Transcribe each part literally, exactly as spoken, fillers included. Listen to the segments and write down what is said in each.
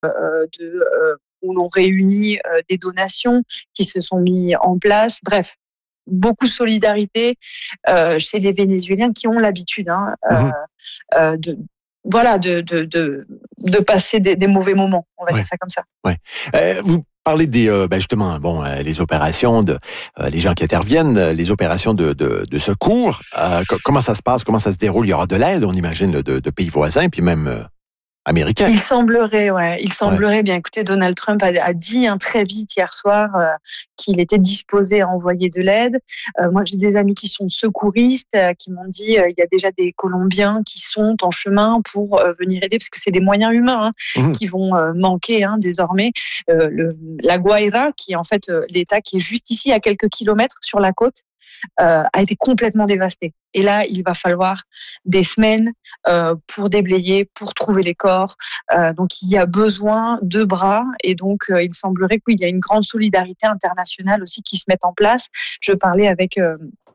euh, de, euh, où l'on réunit euh, des donations qui se sont mis en place. Bref, beaucoup de solidarité euh, chez les Vénézuéliens qui ont l'habitude hein, euh, Mmh. euh, de voilà de de de, de passer des, des mauvais moments. On va Ouais. dire ça comme ça. Ouais. Euh, vous parlez des euh, ben justement bon euh, les opérations de euh, les gens qui interviennent, euh, les opérations de de, de secours. Euh, co- comment ça se passe? Comment ça se déroule? Il y aura de l'aide, on imagine, de, de pays voisins, puis même euh, américains. Il semblerait, ouais, il Ouais. semblerait bien. Écoutez, Donald Trump a, a dit hein, très vite hier soir euh, qu'il était disposé à envoyer de l'aide. Euh, moi, j'ai des amis qui sont secouristes euh, qui m'ont dit euh, il y a déjà des Colombiens qui sont en chemin pour euh, venir aider parce que c'est des moyens humains hein, Mmh. qui vont euh, manquer hein, désormais. Euh, le, la Guaira, qui est en fait euh, l'État qui est juste ici à quelques kilomètres sur la côte, euh, a été complètement dévasté. Et là, il va falloir des semaines euh, pour déblayer, pour trouver les corps. Euh, donc, il y a besoin de bras. Et donc, euh, il semblerait qu'il y a une grande solidarité internationale aussi qui se mette en place. Je parlais avec euh,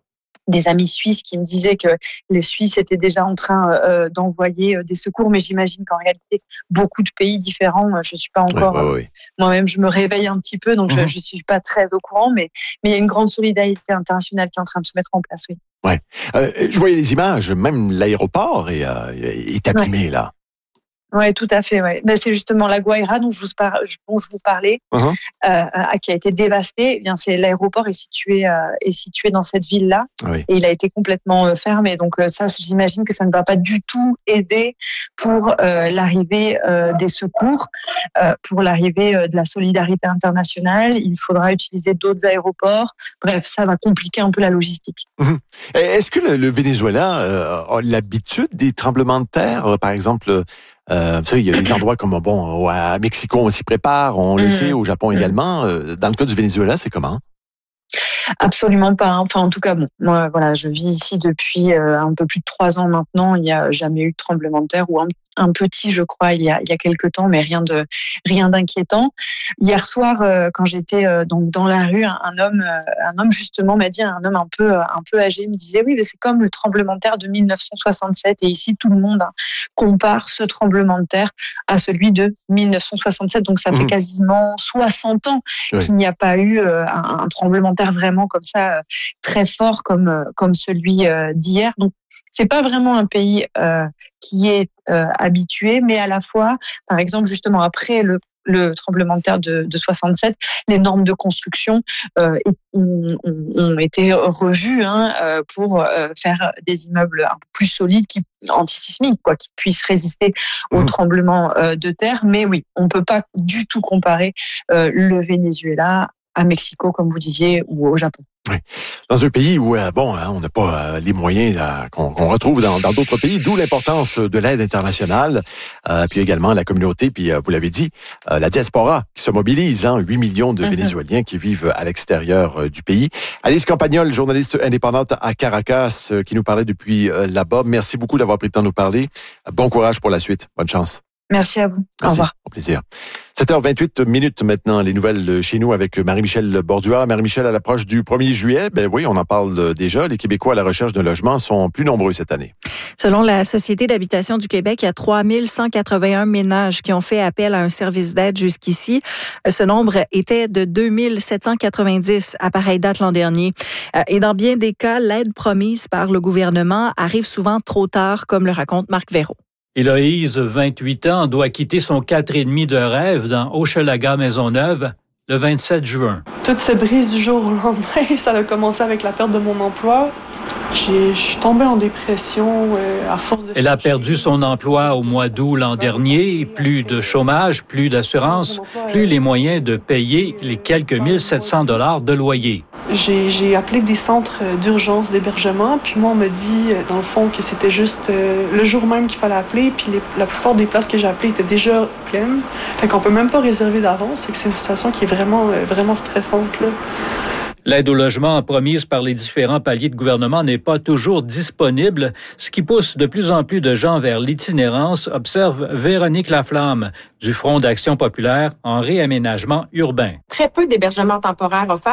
des amis suisses qui me disaient que les Suisses étaient déjà en train euh, d'envoyer euh, des secours, mais j'imagine qu'en réalité, beaucoup de pays différents, je ne suis pas encore... Ouais, ouais, ouais. Euh, moi-même, je me réveille un petit peu, donc Mmh. je ne suis pas très au courant, mais, mais il y a une grande solidarité internationale qui est en train de se mettre en place, oui. Ouais. Euh, je voyais les images, même l'aéroport est, euh, est abîmé Ouais. là. Oui, tout à fait. Ouais. Ben, c'est justement la Guaira dont je vous, par... dont je vous parlais, Uh-huh. euh, qui a été dévastée. Eh bien, c'est l'aéroport est situé euh, est situé dans cette ville-là Oui. et il a été complètement euh, fermé. Donc euh, ça, j'imagine que ça ne va pas du tout aider pour euh, l'arrivée euh, des secours, euh, pour l'arrivée euh, de la solidarité internationale. Il faudra utiliser d'autres aéroports. Bref, ça va compliquer un peu la logistique. Mmh. Est-ce que le, le Venezuela euh, a l'habitude des tremblements de terre, euh, par exemple? Euh, vous savez, il y a des endroits comme bon à Mexico, on s'y prépare, on le Mmh. sait, au Japon Mmh. également. Euh, dans le cas du Venezuela, c'est comment? Absolument pas. Enfin, en tout cas, bon, moi, voilà, je vis ici depuis euh, un peu plus de trois ans maintenant. Il n'y a jamais eu de tremblement de terre ou un, un petit, je crois, il y a il y a quelques temps, mais rien de rien d'inquiétant. Hier soir, euh, quand j'étais euh, donc dans la rue, un, un homme, euh, un homme justement m'a dit, un homme un peu un peu âgé, me disait oui, mais c'est comme le tremblement de terre de dix-neuf cent soixante-sept. Et ici, tout le monde hein, compare ce tremblement de terre à celui de dix-neuf cent soixante-sept. Donc ça Mmh. fait quasiment soixante ans Oui. qu'il n'y a pas eu euh, un, un tremblement de terre vraiment comme ça, euh, très fort comme, euh, comme celui euh, d'hier. Donc, c'est pas vraiment un pays euh, qui est euh, habitué, mais à la fois, par exemple, justement, après le, le tremblement de terre de, de soixante-sept, les normes de construction euh, ont, ont, ont été revues hein, euh, pour euh, faire des immeubles un peu plus solides, qui, antisismiques, quoi, qui puissent résister aux Mmh. tremblements euh, de terre. Mais oui, on ne peut pas du tout comparer euh, le Venezuela à Mexico, comme vous disiez, ou au Japon. Oui. Dans un pays où, euh, bon, hein, on n'a pas euh, les moyens euh, qu'on, qu'on retrouve dans, dans d'autres pays, d'où l'importance de l'aide internationale, euh, puis également la communauté, puis euh, vous l'avez dit, euh, la diaspora qui se mobilise, hein, huit millions de Mm-hmm. Vénézuéliens qui vivent à l'extérieur euh, du pays. Alice Campagnol, journaliste indépendante à Caracas, euh, qui nous parlait depuis euh, là-bas. Merci beaucoup d'avoir pris le temps de nous parler. Bon courage pour la suite. Bonne chance. Merci à vous. Merci. Au revoir. Au plaisir. sept heures vingt-huit minutes maintenant, les nouvelles chez nous avec Marie-Michel Bordua. Marie-Michel, à l'approche du premier juillet, ben oui, on en parle déjà. Les Québécois à la recherche d'un logement sont plus nombreux cette année. Selon la Société d'habitation du Québec, il y a trois mille cent quatre-vingt-un ménages qui ont fait appel à un service d'aide jusqu'ici. Ce nombre était de deux mille sept cent quatre-vingt-dix à pareille date l'an dernier. Et dans bien des cas, l'aide promise par le gouvernement arrive souvent trop tard, comme le raconte Marc Verreau. Héloïse, vingt-huit ans, doit quitter son quatre et demi de rêve dans Hochelaga-Maisonneuve le vingt-sept juin. Tout se brise du jour au lendemain. Ça a commencé avec la perte de mon emploi. J'ai, je suis tombée en dépression euh, à force de... Elle a perdu son emploi au mois d'août l'an dernier. Plus de chômage, plus d'assurance, plus les moyens de payer les quelques mille sept cents dollars de loyer. J'ai, j'ai appelé des centres d'urgence d'hébergement, puis moi, on me dit, dans le fond, que c'était juste euh, le jour même qu'il fallait appeler, puis les, la plupart des places que j'ai appelées étaient déjà pleines. Fait qu'on peut même pas réserver d'avance. Fait que c'est une situation qui est vraiment, euh, vraiment stressante, là. L'aide au logement promise par les différents paliers de gouvernement n'est pas toujours disponible, ce qui pousse de plus en plus de gens vers l'itinérance, observe Véronique Laflamme du Front d'action populaire en réaménagement urbain. Très peu d'hébergements temporaires offerts.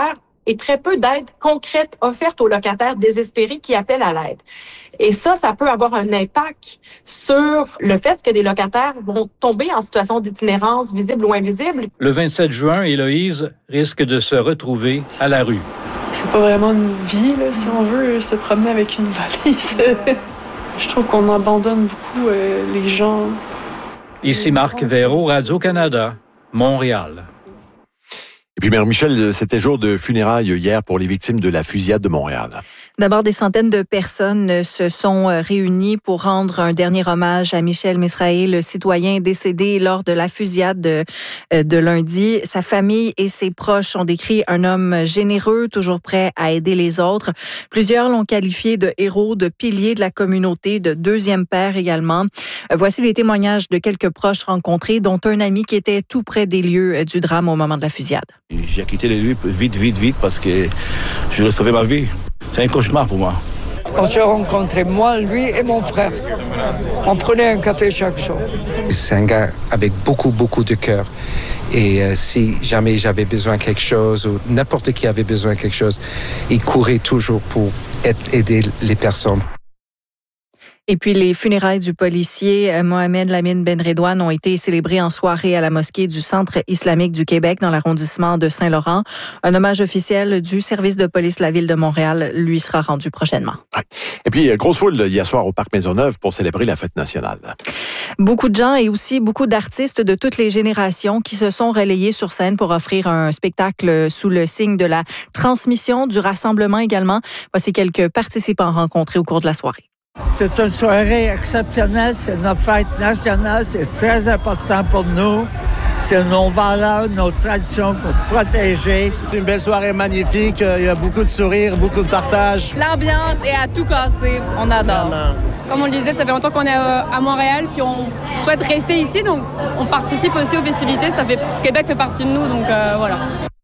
et très peu d'aide concrète offerte aux locataires désespérés qui appellent à l'aide. Et ça, ça peut avoir un impact sur le fait que des locataires vont tomber en situation d'itinérance visible ou invisible. Le vingt-sept juin, Héloïse risque de se retrouver à la rue. C'est pas vraiment une vie, là, si on veut se promener avec une valise. Je trouve qu'on abandonne beaucoup euh, les gens. Ici Marc Véraud, Radio-Canada, Montréal. Et puis, Mère Michel, c'était jour de funérailles hier pour les victimes de la fusillade de Montréal. D'abord, des centaines de personnes se sont réunies pour rendre un dernier hommage à Michel Misraé, le citoyen décédé lors de la fusillade de, de lundi. Sa famille et ses proches ont décrit un homme généreux, toujours prêt à aider les autres. Plusieurs l'ont qualifié de héros, de pilier de la communauté, de deuxième père également. Voici les témoignages de quelques proches rencontrés, dont un ami qui était tout près des lieux du drame au moment de la fusillade. J'ai quitté les lieux vite, vite, vite parce que je voulais sauver ma vie. C'est un cauchemar pour moi. On s'est rencontrés, moi, lui et mon frère. On prenait un café chaque jour. C'est un gars avec beaucoup, beaucoup de cœur. Et euh, si jamais j'avais besoin de quelque chose, ou n'importe qui avait besoin de quelque chose, il courait toujours pour aider les personnes. Et puis, les funérailles du policier Mohamed Lamine Benredouane ont été célébrées en soirée à la mosquée du Centre islamique du Québec dans l'arrondissement de Saint-Laurent. Un hommage officiel du service de police de la Ville de Montréal lui sera rendu prochainement. Ouais. Et puis, grosse foule hier soir au Parc Maisonneuve pour célébrer la fête nationale. Beaucoup de gens et aussi beaucoup d'artistes de toutes les générations qui se sont relayés sur scène pour offrir un spectacle sous le signe de la transmission, du rassemblement également. Voici quelques participants rencontrés au cours de la soirée. C'est une soirée exceptionnelle, c'est notre fête nationale, c'est très important pour nous. C'est nos valeurs, nos traditions, il faut protéger. Une belle soirée magnifique, il y a beaucoup de sourires, beaucoup de partage. L'ambiance est à tout casser, on adore. Vraiment. Comme on le disait, ça fait longtemps qu'on est à Montréal, puis on souhaite rester ici, donc on participe aussi aux festivités, ça fait, Québec fait partie de nous, donc euh, voilà.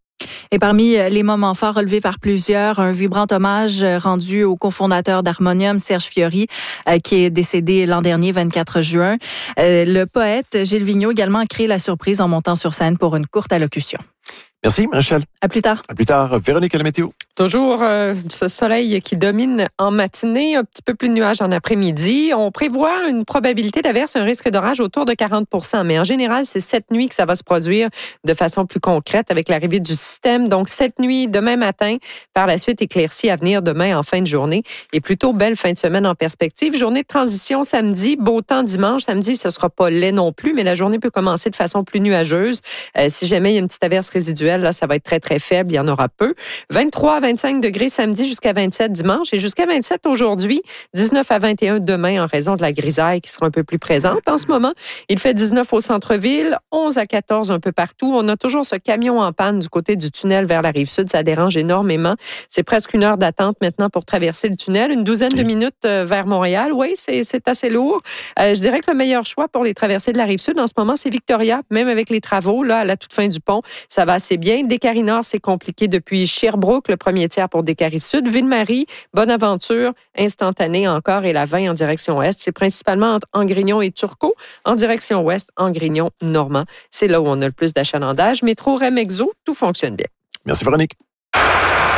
Et parmi les moments forts relevés par plusieurs, un vibrant hommage rendu au cofondateur d'Harmonium, Serge Fiori, euh, qui est décédé l'an dernier, vingt-quatre juin. Euh, le poète Gilles Vigneault également a créé la surprise en montant sur scène pour une courte allocution. Merci, Michel. À plus tard. À plus tard. Véronique, à la météo. Toujours euh, ce soleil qui domine en matinée, un petit peu plus de nuages en après-midi. On prévoit une probabilité d'averse, un risque d'orage autour de quarante pour cent. Mais en général, c'est cette nuit que ça va se produire de façon plus concrète avec l'arrivée du système. Donc, cette nuit, demain matin, par la suite, éclaircie à venir demain en fin de journée. Et plutôt belle fin de semaine en perspective. Journée de transition samedi, beau temps dimanche. Samedi, ce ne sera pas laid non plus, mais la journée peut commencer de façon plus nuageuse. Euh, si jamais il y a une petite averse résiduelle, là, ça va être très, très faible. Il y en aura peu. vingt-trois à vingt-cinq degrés samedi jusqu'à vingt-sept dimanche et jusqu'à vingt-sept aujourd'hui, dix-neuf à vingt et un demain en raison de la grisaille qui sera un peu plus présente en ce moment. Il fait dix-neuf au centre-ville, onze à quatorze un peu partout. On a toujours ce camion en panne du côté du tunnel vers la rive sud. Ça dérange énormément. C'est presque une heure d'attente maintenant pour traverser le tunnel. Une douzaine de minutes vers Montréal. Oui, c'est, c'est assez lourd. Euh, je dirais que le meilleur choix pour les traversées de la rive sud en ce moment, c'est Victoria. Même avec les travaux, là, à la toute fin du pont, ça va assez bien. Descaries-Nord, c'est compliqué depuis Sherbrooke, le premier tiers pour Descaries-Sud. Ville-Marie, Bonaventure, instantané encore et la vingt en direction est. C'est principalement entre Angrignon et Turcot. En direction ouest, Angrignon, Normand. C'est là où on a le plus d'achalandage. Métro Remexo, tout fonctionne bien. Merci, Véronique.